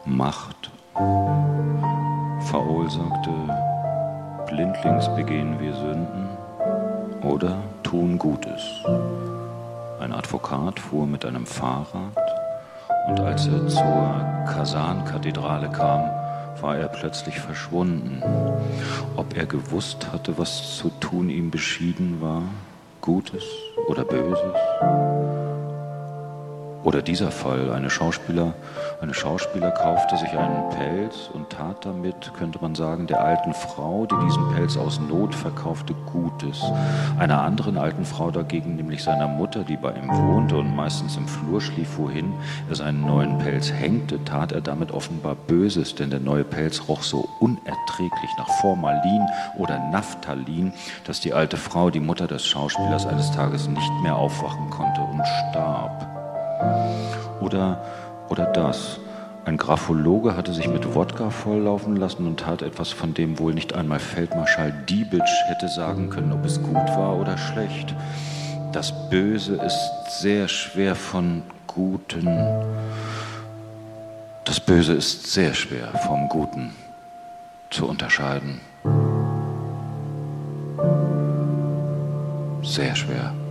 Macht. Faul sagte, blindlings begehen wir Sünden oder tun Gutes. Ein Advokat fuhr mit einem Fahrrad und als er zur Kasan-Kathedrale kam, war er plötzlich verschwunden. Ob er gewusst hatte, was zu tun ihm beschieden war, Gutes oder Böses? Oder dieser Fall, eine Schauspieler kaufte sich einen Pelz und tat damit, könnte man sagen, der alten Frau, die diesen Pelz aus Not verkaufte, Gutes. Einer anderen alten Frau dagegen, nämlich seiner Mutter, die bei ihm wohnte und meistens im Flur schlief, wohin er seinen neuen Pelz hängte, tat er damit offenbar Böses, denn der neue Pelz roch so unerträglich nach Formalin oder Naphthalin, dass die alte Frau, die Mutter des Schauspielers, eines Tages nicht mehr aufwachen konnte und starb. Oder das. Ein Graphologe hatte sich mit Wodka volllaufen lassen und tat etwas, von dem wohl nicht einmal Feldmarschall Diebitsch hätte sagen können, ob es gut war oder schlecht. Das Böse ist sehr schwer vom Guten zu unterscheiden. Sehr schwer.